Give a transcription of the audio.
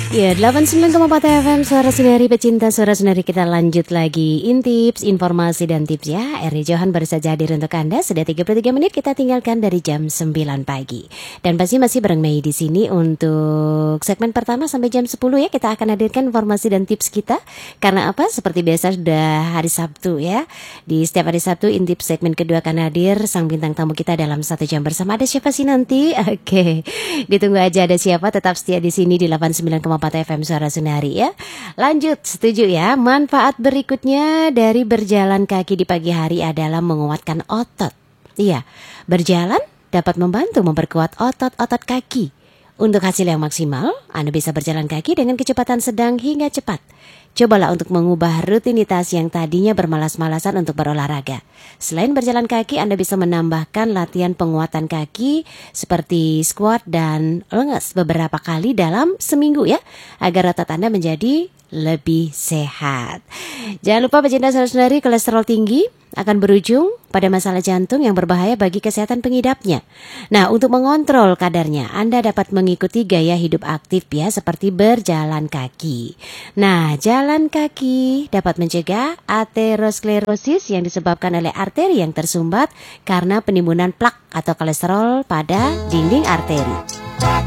Ya, 89,4 FM Suara Senari pecinta Suara Senari, kita lanjut lagi Intips, informasi dan tips ya. Eri Johan baru saja hadir untuk Anda. Sudah 33 menit kita tinggalkan dari jam 9 pagi. Dan pasti masih bareng Mei di sini untuk segmen pertama sampai jam 10 ya. Kita akan hadirkan informasi dan tips kita. Karena apa? Seperti biasa sudah hari Sabtu ya. Di setiap hari Sabtu Intips segmen kedua akan hadir sang bintang tamu kita dalam 1 jam bersama. Ada siapa sih nanti? Oke. Ditunggu aja ada siapa, tetap setia di sini di 89,4 FM Suara Senari ya. Lanjut, setuju ya. Manfaat berikutnya dari berjalan kaki di pagi hari adalah menguatkan otot. Iya, berjalan dapat membantu memperkuat otot-otot kaki. Untuk hasil yang maksimal, Anda bisa berjalan kaki dengan kecepatan sedang hingga cepat. Cobalah untuk mengubah rutinitas yang tadinya bermalas-malasan untuk berolahraga. Selain berjalan kaki, Anda bisa menambahkan latihan penguatan kaki seperti squat dan lenges beberapa kali dalam seminggu ya, agar otot Anda menjadi lebih sehat. Jangan lupa pecinta Suara Senari, kolesterol tinggi akan berujung pada masalah jantung yang berbahaya bagi kesehatan pengidapnya. Nah, untuk mengontrol kadarnya, Anda dapat mengikuti gaya hidup aktif ya, seperti berjalan kaki. Nah, jalan kaki dapat mencegah aterosklerosis yang disebabkan oleh arteri yang tersumbat karena penimbunan plak atau kolesterol pada dinding arteri.